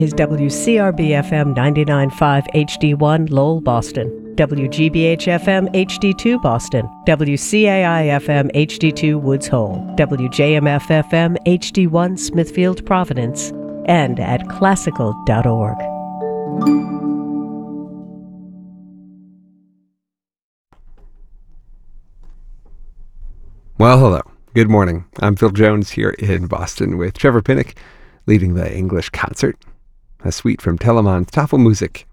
is WCRB-FM 99.5 HD1 Lowell, Boston, WGBH-FM HD2 Boston, WCAI-FM HD2 Woods Hole, WJMF-FM HD1 Smithfield, Providence, and at classical.org. Well, hello. Good morning. I'm Phil Jones here in Boston with Trevor Pinnock leading the English concert, a suite from Telemann's Tafelmusik